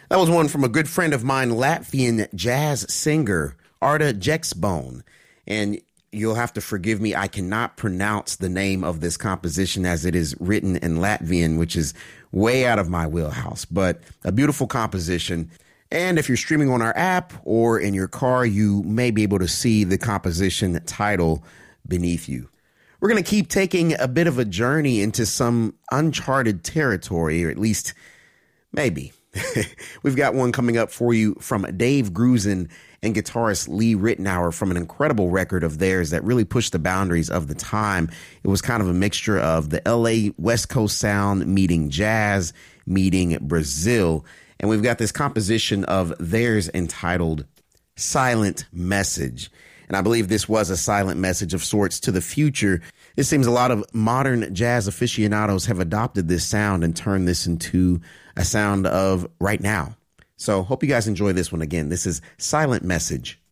That was one from a good friend of mine, Latvian jazz singer Arta Jexbone. And you'll have to forgive me, I cannot pronounce the name of this composition as it is written in Latvian, which is way out of my wheelhouse, but a beautiful composition. And if you're streaming on our app or in your car, you may be able to see the composition title beneath you. We're going to keep taking a bit of a journey into some uncharted territory, or at least maybe. We've got one coming up for you from Dave Grusin and guitarist Lee Ritenour from an incredible record of theirs that really pushed the boundaries of the time. It was kind of a mixture of the LA West Coast sound meeting jazz, meeting Brazil. And we've got this composition of theirs entitled Silent Message. And I believe this was a silent message of sorts to the future. It seems a lot of modern jazz aficionados have adopted this sound and turned this into a sound of right now. So hope you guys enjoy this one again. This is Silent Message.